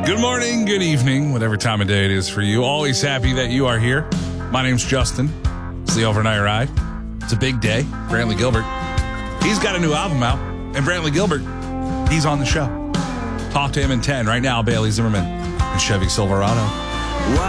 Good morning, good evening, whatever time of day it is for you. Always happy that you are here. My name's Justin. It's the Overnight Ride. It's a big day. Brantley Gilbert, he's got a new album out. And Brantley Gilbert, he's on the show. Talk to him in 10. Right now, Bailey Zimmerman and Chevy Silverado.